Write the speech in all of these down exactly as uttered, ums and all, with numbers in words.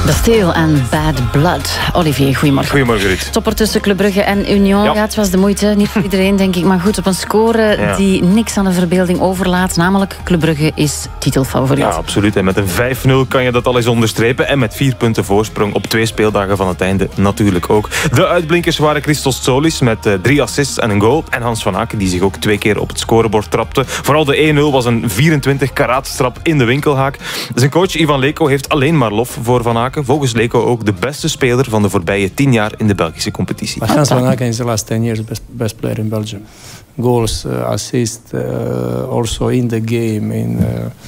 Bastille en Bad Blood. Olivier, goedemorgen. Goedemorgen, Ruud. Topper tussen Club Brugge en Union. Ja. Ja, het was de moeite, niet voor iedereen, denk ik. Maar goed, op een score ja. die niks aan de verbeelding overlaat. Namelijk, Club Brugge is titelfavoriet. Ja, absoluut. En met een vijf nul kan je dat al eens onderstrepen. En met vier punten voorsprong op twee speeldagen van het einde natuurlijk ook. De uitblinkers waren Christos Tzolis met uh, drie assists en een goal. En Hans van Aken, die zich ook twee keer op het scorebord trapte. Vooral de één nul was een vierentwintig karaatstrap in de winkelhaak. Zijn coach Ivan Leko heeft alleen maar lof voor Van Aken. Volgens Leko ook de beste speler van de voorbije tien jaar in de Belgische competitie. Hans van Aken is the last ten years best, best player in Belgium. Goals, uh, assists, uh, also in the game, in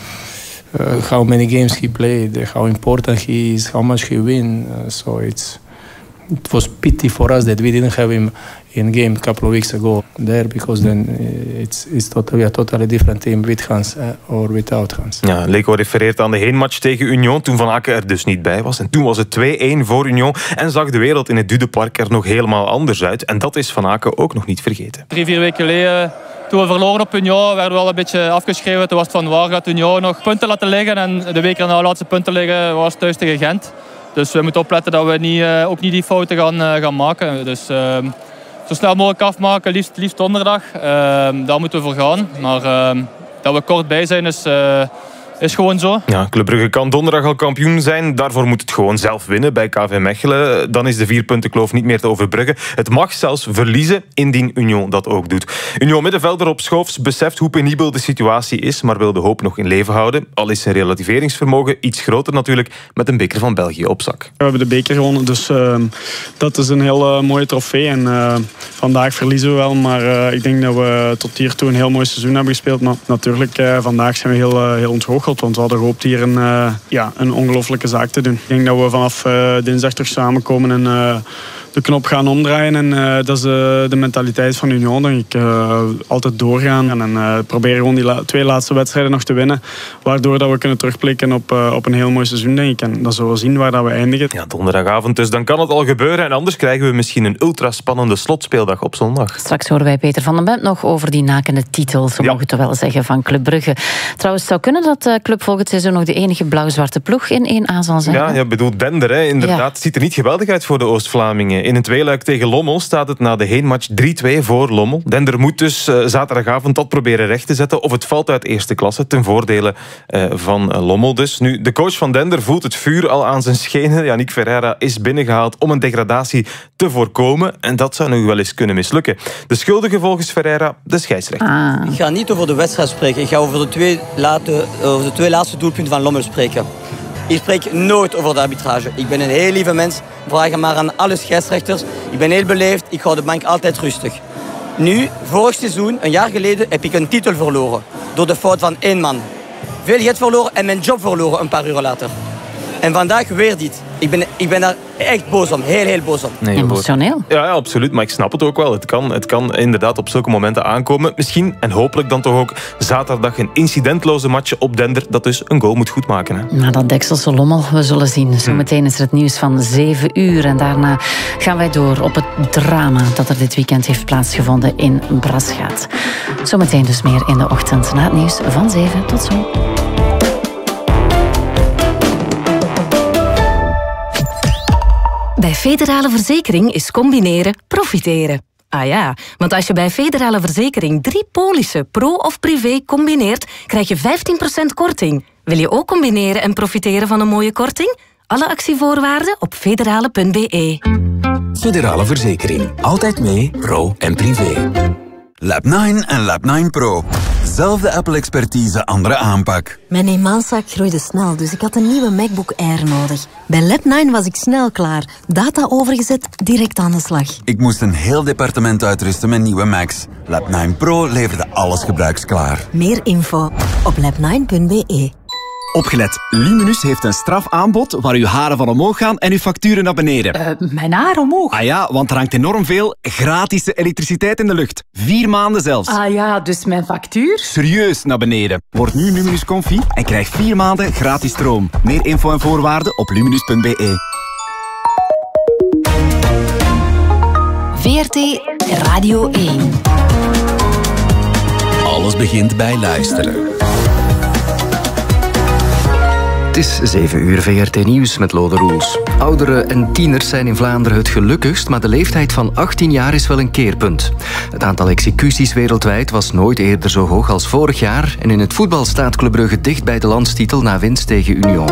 uh, uh, how many games he played, how important he is, how much he win. Uh, so it's it was pity for us that we didn't have him in game a couple of weeks ago there, because then it's it's totally a totally different team with Hans uh, or without Hans. Ja, Leko refereert aan de heenmatch tegen Union, toen Van Aken er dus niet bij was. En toen was het twee één voor Union en zag de wereld in het Dudepark er nog helemaal anders uit. En dat is Van Aken ook nog niet vergeten. Drie, vier weken geleden, toen we verloren op Union, werden we al een beetje afgeschreven. Toen was het van waar gaat Union nog punten laten liggen. En de week erna laatste punten liggen was thuis tegen Gent. Dus we moeten opletten dat we niet, uh, ook niet die fouten gaan, uh, gaan maken. Dus uh, zo snel mogelijk afmaken, liefst, liefst donderdag. Uh, daar moeten we voor gaan. Maar uh, dat we kort bij zijn is, uh, is gewoon zo. Ja, Club Brugge kan donderdag al kampioen zijn. Daarvoor moet het gewoon zelf winnen bij K V Mechelen. Dan is de vierpuntenkloof niet meer te overbruggen. Het mag zelfs verliezen indien Union dat ook doet. Union middenvelder op Schoofs beseft hoe penibel de situatie is, maar wil de hoop nog in leven houden. Al is zijn relativeringsvermogen iets groter natuurlijk, met een beker van België op zak. We hebben de beker gewonnen, dus uh, dat is een heel uh, mooie trofee. En uh, vandaag verliezen we wel, maar uh, ik denk dat we tot hiertoe een heel mooi seizoen hebben gespeeld. Maar natuurlijk, uh, vandaag zijn we heel, uh, heel ontgoocheld. Want we hadden gehoopt hier een, uh, ja, een ongelooflijke zaak te doen. Ik denk dat we vanaf uh, dinsdag terug samenkomen en uh, de knop gaan omdraaien. En uh, dat is uh, de mentaliteit van Union, denk ik. Uh, altijd doorgaan en uh, proberen gewoon die la- twee laatste wedstrijden nog te winnen. Waardoor dat we kunnen terugblikken op, uh, op een heel mooi seizoen, denk ik. En dan zullen we zien waar dat we eindigen. Ja, donderdagavond dus. Dan kan het al gebeuren. En anders krijgen we misschien een ultraspannende slotspeeldag op zondag. Straks horen wij Peter van den Bent nog over die nakende titel, zo ja. mogen we toch wel zeggen, van Club Brugge. Trouwens, het zou kunnen dat de club volgend seizoen nog de enige blauw-zwarte ploeg in één A zal zijn. Ja, je bedoelt Dender, hè. Inderdaad. Ja. Het ziet er niet geweldig uit voor de Oost-Vlamingen. In een tweeluik tegen Lommel staat het na de heenmatch drie twee voor Lommel. Dender moet dus uh, zaterdagavond dat proberen recht te zetten. Of het valt uit eerste klasse, ten voordele uh, van uh, Lommel dus. Nu, de coach van Dender voelt het vuur al aan zijn schenen. Yannick Ferreira is binnengehaald om een degradatie te voorkomen. En dat zou nu wel eens kunnen mislukken. De schuldige volgens Ferreira, de scheidsrechter. Ah. Ik ga niet over de wedstrijd spreken. Ik ga over de twee, late, over de twee laatste doelpunten van Lommel spreken. Ik spreek nooit over de arbitrage. Ik ben een heel lieve mens. Vraag maar aan alle scheidsrechters. Ik ben heel beleefd. Ik hou de bank altijd rustig. Nu, vorig seizoen, een jaar geleden, heb ik een titel verloren. Door de fout van één man. Veel geld verloren en mijn job verloren een paar uur later. En vandaag weer dit. Ik ben, ik ben daar echt boos om. Heel, heel boos om. Nee, emotioneel. Ja, ja, absoluut. Maar ik snap het ook wel. Het kan, het kan inderdaad op zulke momenten aankomen. Misschien, en hopelijk dan toch ook, zaterdag een incidentloze match op Dender, dat dus een goal moet goedmaken. Hè? Nou, dat Dekselse Lommel, we zullen zien. Zometeen is er het nieuws van zeven uur. En daarna gaan wij door op het drama dat er dit weekend heeft plaatsgevonden in Braschaat. Zometeen dus meer in de ochtend. Na het nieuws van zeven. Tot zo. Bij Federale Verzekering is combineren profiteren. Ah ja, want als je bij Federale Verzekering drie polissen, pro of privé, combineert, krijg je vijftien procent korting. Wil je ook combineren en profiteren van een mooie korting? Alle actievoorwaarden op federale punt b e. Federale Verzekering. Altijd mee, pro en privé. Lab nine en Lab nine Pro. Zelfde Apple-expertise, andere aanpak. Mijn eenmanszaak groeide snel, dus ik had een nieuwe MacBook Air nodig. Bij Lab nine was ik snel klaar. Data overgezet, direct aan de slag. Ik moest een heel departement uitrusten met nieuwe Macs. Lab nine Pro leverde alles gebruiksklaar. Meer info op lab nine punt b e. Opgelet, Luminus heeft een strafaanbod waar uw haren van omhoog gaan en uw facturen naar beneden. Uh, mijn haar omhoog? Ah ja, want er hangt enorm veel gratis elektriciteit in de lucht. Vier maanden zelfs. Ah ja, dus mijn factuur? Serieus naar beneden. Word nu Luminus Comfy en krijg vier maanden gratis stroom. Meer info en voorwaarden op luminus punt b e. V R T Radio één. Alles begint bij luisteren. is zeven uur V R T Nieuws met Lode Roels. Ouderen en tieners zijn in Vlaanderen het gelukkigst, maar de leeftijd van achttien jaar is wel een keerpunt. Het aantal executies wereldwijd was nooit eerder zo hoog als vorig jaar en in het voetbal staat Club Brugge dicht bij de landstitel na winst tegen Union.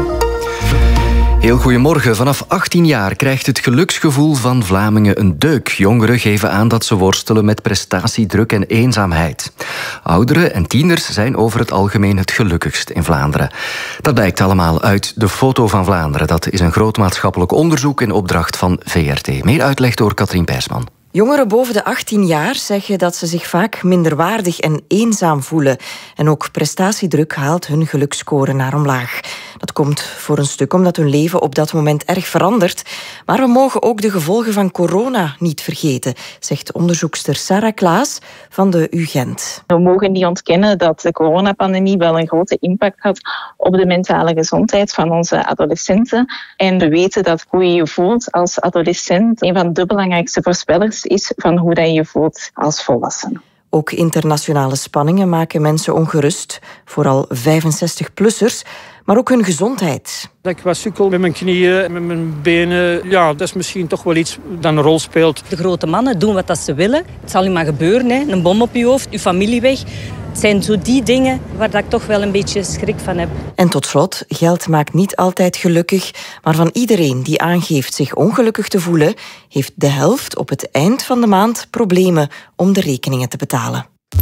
Heel goedemorgen. Vanaf achttien jaar krijgt het geluksgevoel van Vlamingen een deuk. Jongeren geven aan dat ze worstelen met prestatiedruk en eenzaamheid. Ouderen en tieners zijn over het algemeen het gelukkigst in Vlaanderen. Dat blijkt allemaal uit de Foto van Vlaanderen. Dat is een groot maatschappelijk onderzoek in opdracht van V R T. Meer uitleg door Katrien Persman. Jongeren boven de achttien jaar zeggen dat ze zich vaak minderwaardig en eenzaam voelen. En ook prestatiedruk haalt hun geluksscore naar omlaag. Dat komt voor een stuk omdat hun leven op dat moment erg verandert. Maar we mogen ook de gevolgen van corona niet vergeten, zegt onderzoekster Sarah Klaas van de U Gent. We mogen niet ontkennen dat de coronapandemie wel een grote impact had op de mentale gezondheid van onze adolescenten. En we weten dat hoe je je voelt als adolescent een van de belangrijkste voorspellers is van hoe dat je je voelt als volwassene. Ook internationale spanningen maken mensen ongerust, vooral vijfenzestig-plussers, maar ook hun gezondheid. Dat ik wat sukkel met mijn knieën, met mijn benen, ja, dat is misschien toch wel iets dat een rol speelt. De grote mannen doen wat ze willen. Het zal u maar gebeuren, hè. Een bom op je hoofd, uw familie weg. Het zijn zo die dingen waar ik toch wel een beetje schrik van heb. En tot slot, geld maakt niet altijd gelukkig, maar van iedereen die aangeeft zich ongelukkig te voelen, heeft de helft op het eind van de maand problemen om de rekeningen te betalen.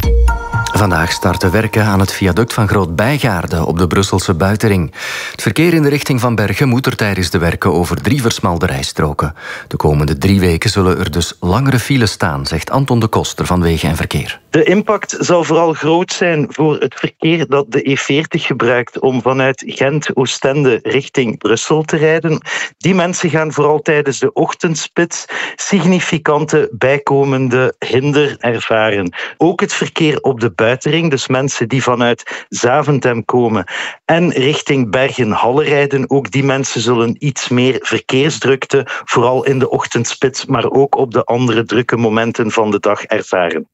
Vandaag starten werken aan het viaduct van Groot-Bijgaarde op de Brusselse buitenring. Het verkeer in de richting van Bergen moet er tijdens de werken over drie versmalde rijstroken. De komende drie weken zullen er dus langere files staan, zegt Anton de Koster van Wegen en Verkeer. De impact zal vooral groot zijn voor het verkeer dat de E veertig gebruikt om vanuit Gent, Oostende richting Brussel te rijden. Die mensen gaan vooral tijdens de ochtendspits significante bijkomende hinder ervaren. Ook het verkeer op de buitenring, dus mensen die vanuit Zaventem komen en richting Bergen-Halle rijden, ook die mensen zullen iets meer verkeersdrukte, vooral in de ochtendspits, maar ook op de andere drukke momenten van de dag ervaren.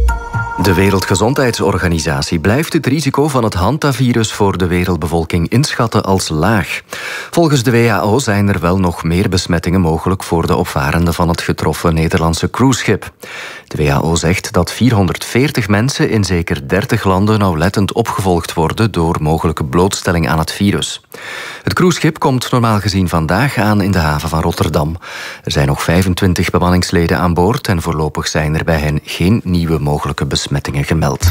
De Wereldgezondheidsorganisatie blijft het risico van het hantavirus voor de wereldbevolking inschatten als laag. Volgens de W H O zijn er wel nog meer besmettingen mogelijk voor de opvarenden van het getroffen Nederlandse cruiseschip. De W H O zegt dat vierhonderdveertig mensen in zeker dertig landen nauwlettend opgevolgd worden door mogelijke blootstelling aan het virus. Het cruiseschip komt normaal gezien vandaag aan in de haven van Rotterdam. Er zijn nog vijfentwintig bemanningsleden aan boord en voorlopig zijn er bij hen geen nieuwe mogelijke besmettingen gemeld.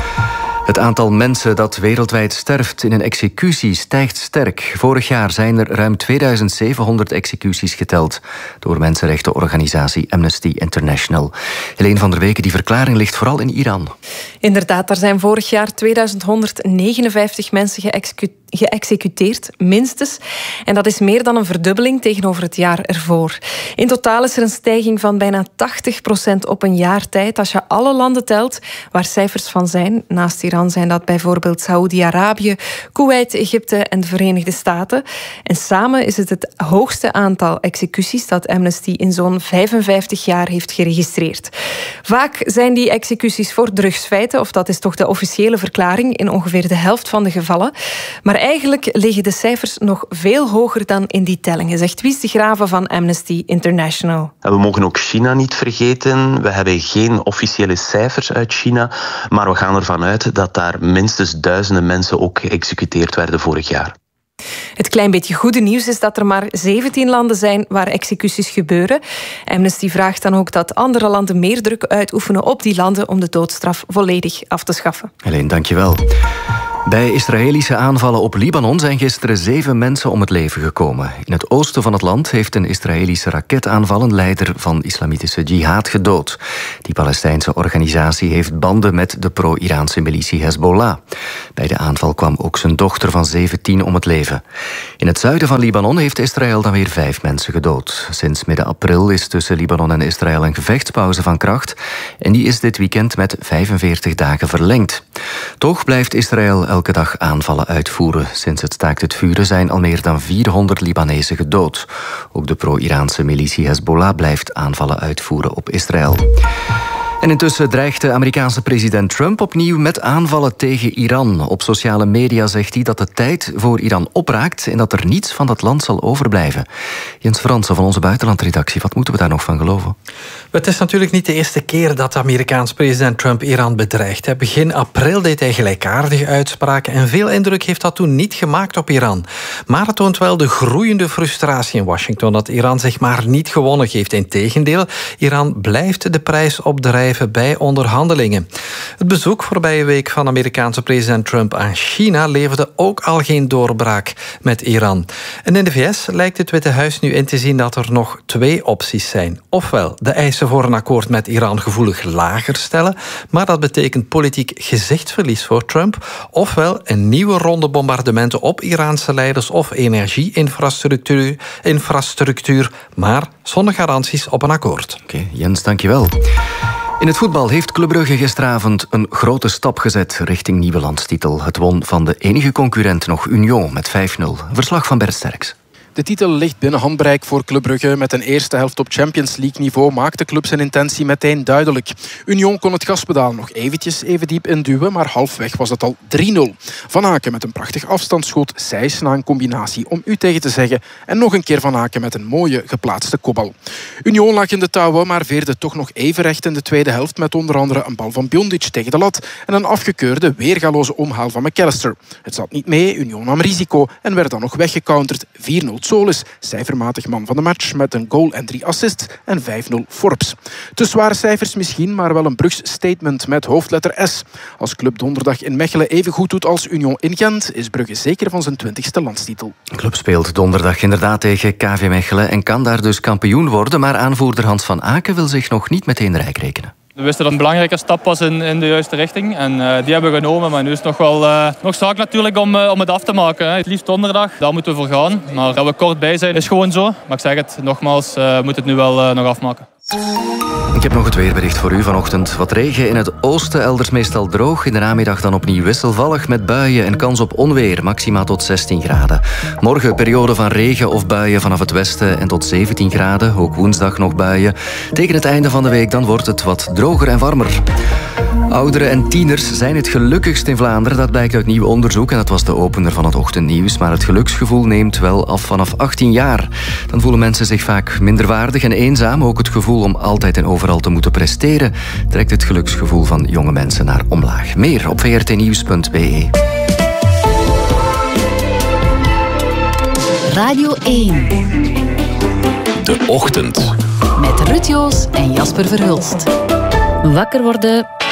Het aantal mensen dat wereldwijd sterft in een executie stijgt sterk. Vorig jaar zijn er ruim tweeduizend zevenhonderd executies geteld door mensenrechtenorganisatie Amnesty International. Helene van der Weken, die verklaring ligt vooral in Iran. Inderdaad, daar zijn vorig jaar tweeduizend honderdnegenenvijftig mensen geëxecuteerd. geëxecuteerd, minstens. En dat is meer dan een verdubbeling tegenover het jaar ervoor. In totaal is er een stijging van bijna tachtig procent op een jaar tijd. Als je alle landen telt waar cijfers van zijn. Naast Iran zijn dat bijvoorbeeld Saoedi-Arabië, Kuwait, Egypte en de Verenigde Staten. En samen is het het hoogste aantal executies dat Amnesty in zo'n vijfenvijftig jaar heeft geregistreerd. Vaak zijn die executies voor drugsfeiten, of dat is toch de officiële verklaring in ongeveer de helft van de gevallen. Maar eigenlijk liggen de cijfers nog veel hoger dan in die tellingen, zegt Wies de Graven van Amnesty International. En we mogen ook China niet vergeten. We hebben geen officiële cijfers uit China, maar we gaan ervan uit dat daar minstens duizenden mensen ook geëxecuteerd werden vorig jaar. Het klein beetje goede nieuws is dat er maar zeventien landen zijn waar executies gebeuren. Amnesty vraagt dan ook dat andere landen meer druk uitoefenen op die landen om de doodstraf volledig af te schaffen. Helene, dankjewel. Bij Israëlische aanvallen op Libanon zijn gisteren zeven mensen om het leven gekomen. In het oosten van het land heeft een Israëlische raketaanval een leider van islamitische jihad gedood. Die Palestijnse organisatie heeft banden met de pro-Iraanse militie Hezbollah. Bij de aanval kwam ook zijn dochter van zeventien om het leven. In het zuiden van Libanon heeft Israël dan weer vijf mensen gedood. Sinds midden april is tussen Libanon en Israël een gevechtspauze van kracht. En die is dit weekend met vijfenveertig dagen verlengd. Toch blijft Israël elke dag aanvallen uitvoeren. Sinds het staakt het vuren zijn al meer dan vierhonderd Libanezen gedood. Ook de pro-Iraanse militie Hezbollah blijft aanvallen uitvoeren op Israël. En intussen dreigt de Amerikaanse president Trump opnieuw met aanvallen tegen Iran. Op sociale media zegt hij dat de tijd voor Iran opraakt en dat er niets van dat land zal overblijven. Jens Fransen van onze buitenlandredactie, wat moeten we daar nog van geloven? Het is natuurlijk niet de eerste keer dat de Amerikaanse president Trump Iran bedreigt. Begin april deed hij gelijkaardige uitspraken en veel indruk heeft dat toen niet gemaakt op Iran. Maar het toont wel de groeiende frustratie in Washington dat Iran zich maar niet gewonnen geeft. Integendeel, Iran blijft de prijs opdrijven bij onderhandelingen. Het bezoek voorbije week van Amerikaanse president Trump aan China leverde ook al geen doorbraak met Iran. En in de V S lijkt het Witte Huis nu in te zien dat er nog twee opties zijn. Ofwel de eisen voor een akkoord met Iran gevoelig lager stellen, maar dat betekent politiek gezichtsverlies voor Trump, ofwel een nieuwe ronde bombardementen op Iraanse leiders of energieinfrastructuur, infrastructuur, maar zonder garanties op een akkoord. Oké, okay, Jens, dankjewel. In het voetbal heeft Club Brugge gisteravond een grote stap gezet richting nieuwe landstitel. Het won van de enige concurrent nog, Union, met vijf nul. Verslag van Bert Sterks. De titel ligt binnen handbereik voor Club Brugge. Met een eerste helft op Champions League niveau maakt de club zijn intentie meteen duidelijk. Union kon het gaspedaal nog eventjes even diep induwen, maar halfweg was het al drie nul. Van Aken met een prachtig afstandsschot, Sijs na een combinatie om u tegen te zeggen en nog een keer Van Aken met een mooie geplaatste kopbal. Union lag in de touwen, maar veerde toch nog even recht in de tweede helft met onder andere een bal van Bjondic tegen de lat en een afgekeurde weergaloze omhaal van McAllister. Het zat niet mee, Union nam risico en werd dan nog weggecounterd. vier nul Solis, cijfermatig man van de match met een goal en drie assists en vijf nul Forbes. Te zware cijfers misschien, maar wel een Brugs statement met hoofdletter S. Als club donderdag in Mechelen even goed doet als Union in Gent, is Brugge zeker van zijn twintigste landstitel. De club speelt donderdag inderdaad tegen K V Mechelen en kan daar dus kampioen worden, maar aanvoerder Hans van Aken wil zich nog niet meteen rijk rekenen. We wisten dat het een belangrijke stap was in, in de juiste richting. En uh, die hebben we genomen. Maar nu is het nog wel uh, nog zaak natuurlijk om, uh, om het af te maken. Hè. Het liefst donderdag, daar moeten we voor gaan. Maar dat we kort bij zijn is gewoon zo. Maar ik zeg het nogmaals, we uh, moeten het nu wel uh, nog afmaken. Ik heb nog het weerbericht voor u vanochtend. Wat regen in het oosten, elders meestal droog. In de namiddag dan opnieuw wisselvallig met buien en kans op onweer. Maxima tot zestien graden. Morgen periode van regen of buien vanaf het westen en tot zeventien graden. Ook woensdag nog buien. Tegen het einde van de week dan wordt het wat droger en warmer. Ouderen en tieners zijn het gelukkigst in Vlaanderen. Dat blijkt uit nieuw onderzoek en dat was de opener van het ochtendnieuws. Maar het geluksgevoel neemt wel af vanaf achttien jaar. Dan voelen mensen zich vaak minderwaardig en eenzaam. Ook het gevoel om altijd en overal te moeten presteren trekt het geluksgevoel van jonge mensen naar omlaag. Meer op v r t nieuws punt b e. Radio één. De Ochtend. Met Ruud Joos en Jasper Verhulst. Wakker worden